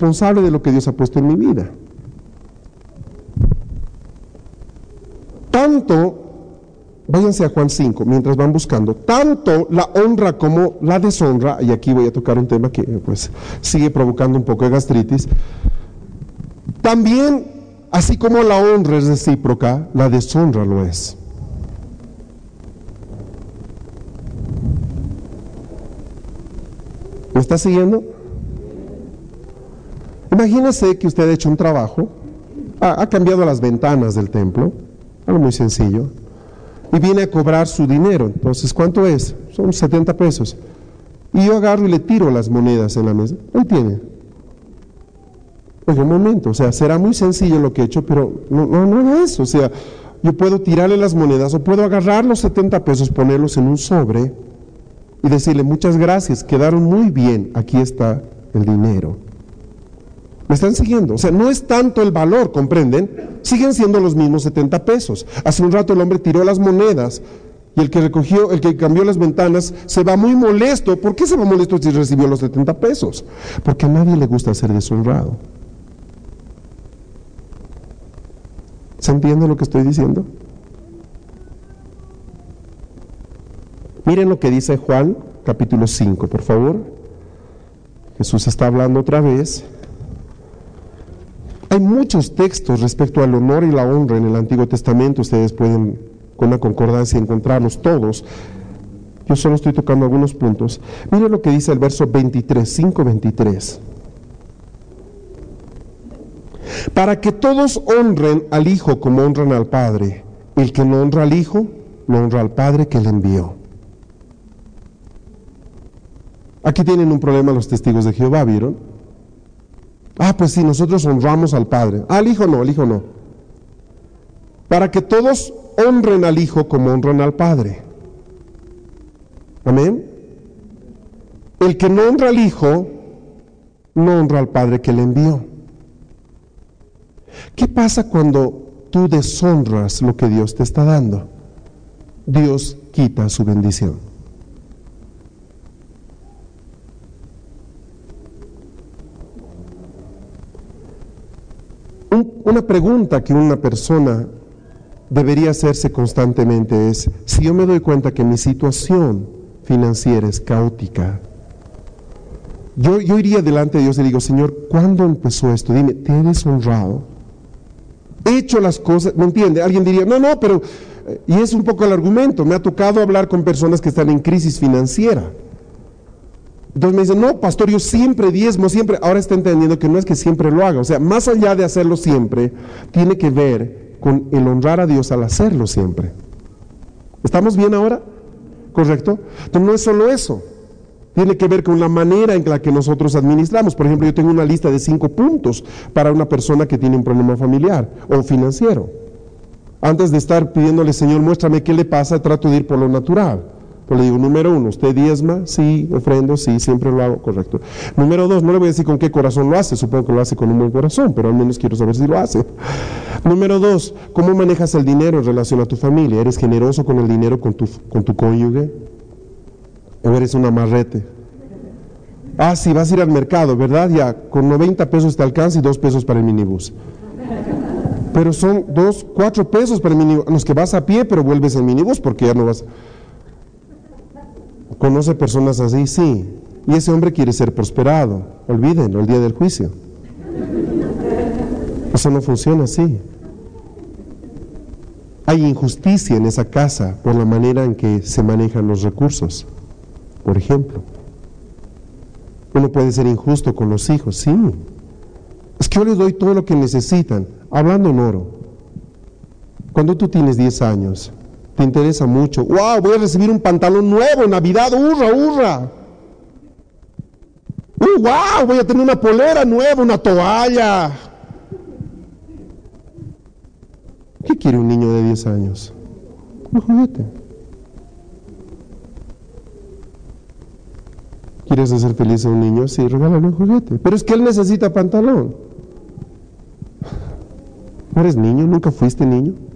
responsable de lo que Dios ha puesto en mi vida. Tanto, váyanse a Juan 5, mientras van buscando, tanto la honra como la deshonra, y aquí voy a tocar un tema que pues sigue provocando un poco de gastritis, también, así como la honra es recíproca, la deshonra lo es. ¿Me está siguiendo? Imagínese que usted ha hecho un trabajo, ha cambiado las ventanas del templo, algo muy sencillo, y viene a cobrar su dinero. Entonces, ¿cuánto es? Son 70 pesos. Y yo agarro y le tiro las monedas en la mesa. Ahí tiene. Oye, un momento, o sea, será muy sencillo lo que he hecho, pero no haga eso. O sea, yo puedo tirarle las monedas o puedo agarrar los 70 pesos, ponerlos en un sobre y decirle, muchas gracias, quedaron muy bien, aquí está el dinero. ¿Me están siguiendo? O sea, no es tanto el valor, ¿comprenden? Siguen siendo los mismos 70 pesos. Hace un rato el hombre tiró las monedas y el que cambió las ventanas se va muy molesto. ¿Por qué se va molesto si recibió los 70 pesos? Porque a nadie le gusta ser deshonrado. ¿Se entiende lo que estoy diciendo? Miren lo que dice Juan, capítulo 5, por favor. Jesús está hablando otra vez. Hay muchos textos respecto al honor y la honra en el Antiguo Testamento. Ustedes pueden, con una concordancia, encontrarlos todos. Yo solo estoy tocando algunos puntos. Miren lo que dice el verso 23, 5:23. Para que todos honren al Hijo como honran al Padre. El que no honra al Hijo, no honra al Padre que le envió. Aquí tienen un problema los testigos de Jehová, ¿vieron? Pues sí, nosotros honramos al Padre. Al Hijo no. Para que todos honren al Hijo como honran al Padre. Amén. El que no honra al Hijo, no honra al Padre que le envió. ¿Qué pasa cuando tú deshonras lo que Dios te está dando? Dios quita su bendición. Una pregunta que una persona debería hacerse constantemente es, si yo me doy cuenta que mi situación financiera es caótica, yo iría delante de Dios y le digo, Señor, ¿cuándo empezó esto? Dime, ¿te he deshonrado? ¿He hecho las cosas? ¿Me entiende? Alguien diría, no, pero, y es un poco el argumento, me ha tocado hablar con personas que están en crisis financiera. Entonces me dicen, no, pastor, yo siempre diezmo, siempre. Ahora está entendiendo que no es que siempre lo haga. O sea, más allá de hacerlo siempre, tiene que ver con el honrar a Dios al hacerlo siempre. ¿Estamos bien ahora? ¿Correcto? Entonces no es solo eso. Tiene que ver con la manera en la que nosotros administramos. Por ejemplo, yo tengo una lista de 5 puntos para una persona que tiene un problema familiar o financiero. Antes de estar pidiéndole, Señor, muéstrame qué le pasa, trato de ir por lo natural. Pues le digo, número 1, ¿usted diezma? Sí. ¿Ofrendo? Sí, siempre lo hago, correcto. Número 2, no le voy a decir con qué corazón lo hace, supongo que lo hace con un buen corazón, pero al menos quiero saber si lo hace. Número 2, ¿cómo manejas el dinero en relación a tu familia? ¿Eres generoso con el dinero con tu cónyuge? ¿O eres un amarrete? Sí, vas a ir al mercado, ¿verdad? Ya, con 90 pesos te alcanza y 2 pesos para el minibús. Pero son 4 pesos para el minibús. Los que vas a pie, pero vuelves en minibús porque ya no vas... ¿Conoce personas así? Sí. Y ese hombre quiere ser prosperado. Olvídenlo, el día del juicio. Eso no funciona así. Hay injusticia en esa casa por la manera en que se manejan los recursos. Por ejemplo, uno puede ser injusto con los hijos, sí. Es que yo les doy todo lo que necesitan. Hablando en oro, cuando tú tienes 10 años, te interesa mucho. ¡Wow! Voy a recibir un pantalón nuevo en Navidad. ¡Hurra, hurra! ¡Wow! Voy a tener una polera nueva, una toalla. ¿Qué quiere un niño de 10 años? Un juguete. ¿Quieres hacer feliz a un niño? Sí, regálale un juguete. Pero es que él necesita pantalón. ¿No eres niño? ¿Nunca fuiste niño?